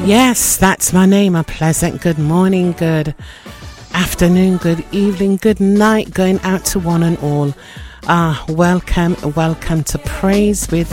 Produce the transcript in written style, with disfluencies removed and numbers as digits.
Yes, that's my name. A pleasant good morning, good afternoon, good evening, good night going out to one and all. Welcome to Praise with